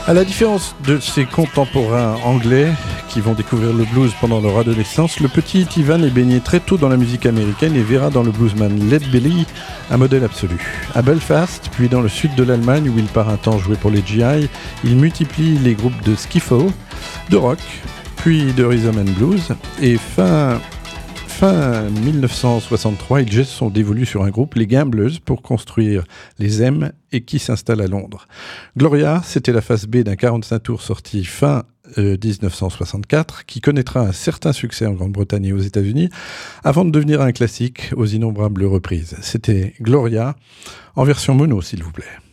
À la différence de ses contemporains anglais qui vont découvrir le blues pendant leur adolescence, le petit Ivan est baigné très tôt dans la musique américaine et verra dans le bluesman Lead Belly un modèle absolu. À Belfast, puis dans le sud de l'Allemagne où il part un temps jouer pour les GI, il multiplie les groupes de skiffle, de rock, puis de rhythm and blues, et fin 1963, il jette son dévolu sur un groupe, les Gamblers, pour construire les M et qui s'installe à Londres. Gloria, c'était la phase B d'un 45 tours sorti fin 1964, qui connaîtra un certain succès en Grande-Bretagne et aux États-Unis, avant de devenir un classique aux innombrables reprises. C'était Gloria, en version mono, s'il vous plaît.